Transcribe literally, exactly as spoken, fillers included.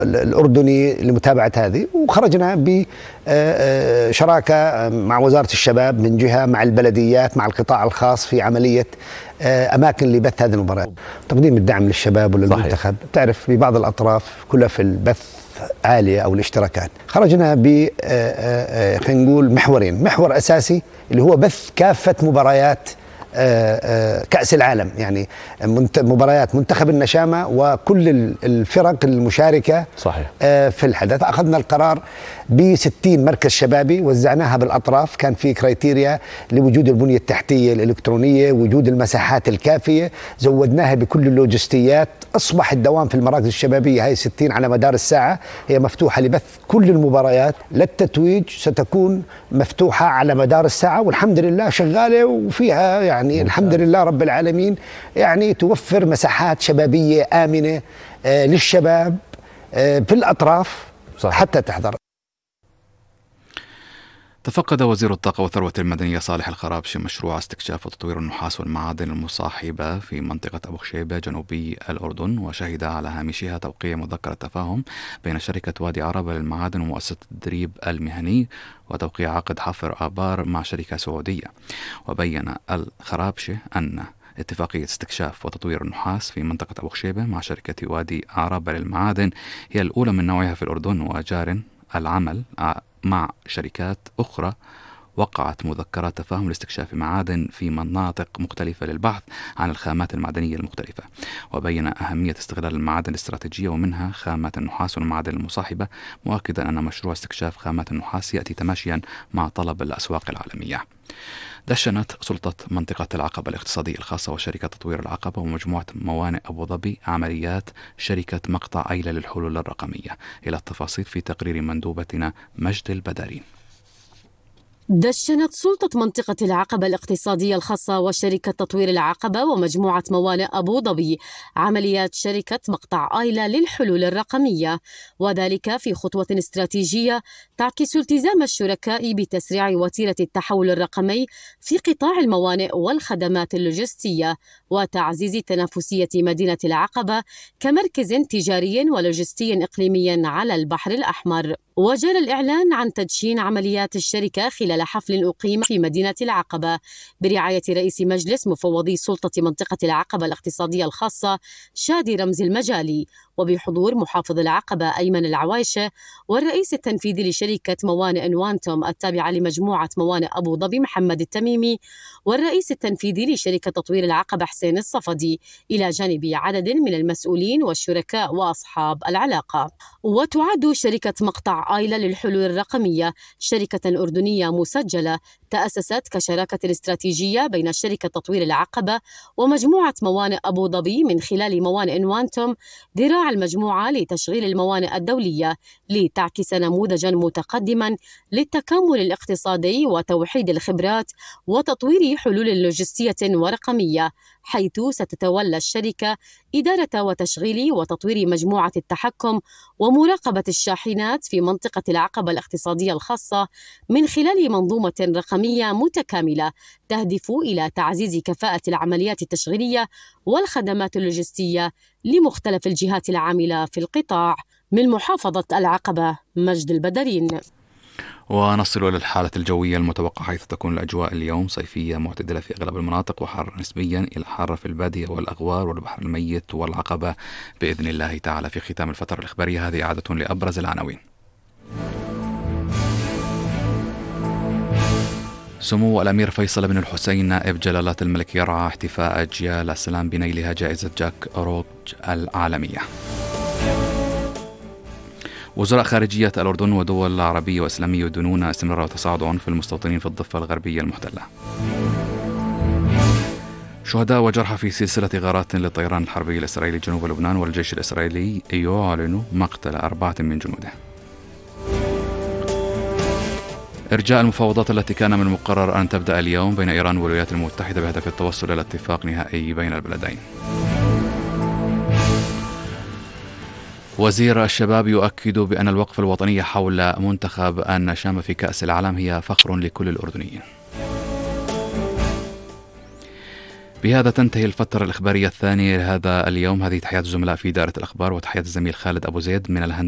الأردني لمتابعة هذه، وخرجنا بشراكة مع وزارة الشباب من جهة، مع البلديات، مع القطاع الخاص في عملية أماكن لبث هذه المباريات، تقديم الدعم للشباب وللمنتخب. تعرف ببعض الأطراف كلها في البث عالية أو الاشتراكات. خرجنا ب خلينا نقول محورين، محور أساسي اللي هو بث كافة مباريات كأس العالم، يعني مباريات منتخب النشامة وكل الفرق المشاركة صحيح. في الحدث. أخذنا القرار بستين مركز شبابي وزعناها بالأطراف، كان في كرايتيريا لوجود البنية التحتية الإلكترونية، وجود المساحات الكافية، زودناها بكل اللوجستيات. أصبح الدوام في المراكز الشبابية هاي ستين على مدار الساعة، هي مفتوحة لبث كل المباريات، للتتويج ستكون مفتوحة على مدار الساعة، والحمد لله شغالة وفيها يعني يعني الحمد لله رب العالمين، يعني توفر مساحات شبابية آمنة آه للشباب آه في الأطراف صحيح. حتى تحضر. تفقد وزير الطاقة والثروة المدنية صالح الخرابشي مشروع استكشاف وتطوير النحاس والمعادن المصاحبة في منطقة أبو خشيبة جنوبي الأردن، وشهد على هامشها توقيع مذكرة تفاهم بين شركة وادي عربة للمعادن ومؤسسة التدريب المهني، وتوقيع عقد حفر آبار مع شركة سعودية. وبين الخرابشي أن اتفاقية استكشاف وتطوير النحاس في منطقة أبو خشيبة مع شركة وادي عربة للمعادن هي الأولى من نوعها في الأردن، وجار العمل مع شركات أخرى وقعت مذكرات تفاهم لاستكشاف معادن في مناطق مختلفة للبحث عن الخامات المعدنية المختلفة. وبين أهمية استغلال المعادن الاستراتيجية ومنها خامات النحاس والمعادن المصاحبة، مؤكدا أن مشروع استكشاف خامات النحاس يأتي تماشيا مع طلب الأسواق العالمية. دشنت سلطة منطقة العقبة الاقتصادية الخاصة وشركة تطوير العقبة ومجموعة موانئ أبو ظبي عمليات شركة مقطع أيلة للحلول الرقمية. إلى التفاصيل في تقرير مندوبتنا مجد البدارين. دشنت سلطة منطقة العقبة الاقتصادية الخاصة وشركة تطوير العقبة ومجموعة موانئ أبو ظبي عمليات شركة مقطع آيلة للحلول الرقمية، وذلك في خطوة استراتيجية تعكس التزام الشركاء بتسريع وتيرة التحول الرقمي في قطاع الموانئ والخدمات اللوجستية، وتعزيز تنافسية مدينة العقبة كمركز تجاري ولوجستي إقليمي على البحر الأحمر. وجرى الإعلان عن تدشين عمليات الشركة خلال حفل أقيم في مدينة العقبة برعاية رئيس مجلس مفوضي سلطة منطقة العقبة الاقتصادية الخاصة شادي رمزي المجالي، وبحضور محافظ العقبة أيمن العوايشة، والرئيس التنفيذي لشركة موانئ نوانتوم التابعة لمجموعة موانئ أبو ظبي محمد التميمي، والرئيس التنفيذي لشركة تطوير العقبة حسين الصفدي، إلى جانب عدد من المسؤولين والشركاء وأصحاب العلاقة. وتعد شركة مقطع آيلة للحلول الرقمية شركة أردنية مسجلة تأسست كشراكة استراتيجية بين شركة تطوير العقبة ومجموعة موانئ أبو ظبي من خلال موانئ نوانتوم ذراع المجموعة لتشغيل الموانئ الدولية، لتعكس نموذجا متقدما للتكامل الاقتصادي وتوحيد الخبرات وتطوير حلول لوجستية ورقمية، حيث ستتولى الشركة إدارة وتشغيل وتطوير مجموعة التحكم ومراقبة الشاحنات في منطقة العقبة الاقتصادية الخاصة من خلال منظومة رقمية متكاملة تهدف إلى تعزيز كفاءة العمليات التشغيلية والخدمات اللوجستية لمختلف الجهات العاملة في القطاع. من محافظة العقبة مجد البدارين. ونصل إلى الحالة الجوية المتوقعة، حيث تكون الأجواء اليوم صيفية معتدلة في أغلب المناطق، وحار نسبيا إلى حار في البادية والأغوار والبحر الميت والعقبة بإذن الله تعالى. في ختام الفترة الإخبارية هذه عادة لأبرز العناوين. سمو الأمير فيصل بن الحسين نائب جلالة الملك يرعى احتفاء أجيال السلام بنيلها جائزة جاك روج العالمية. وزراء خارجية الأردن ودول عربية وإسلامية يدينون استمرار وتصاعد عنف المستوطنين في الضفة الغربية المحتلة. شهداء وجرحى في سلسلة غارات للطيران الحربي الإسرائيلي جنوب لبنان، والجيش الإسرائيلي يعلن مقتل أربعة من جنوده. إرجاء المفاوضات التي كان من المقرر أن تبدأ اليوم بين إيران والولايات المتحدة بهدف التوصل إلى اتفاق نهائي بين البلدين. وزير الشباب يؤكد بأن الوقفة الوطنية حول منتخب النشامة في كأس العالم هي فخر لكل الأردنيين. بهذا تنتهي الفترة الإخبارية الثانية لهذا اليوم. هذه تحيات الزملاء في إدارة الأخبار، وتحيات الزميل خالد أبو زيد من الهندسة.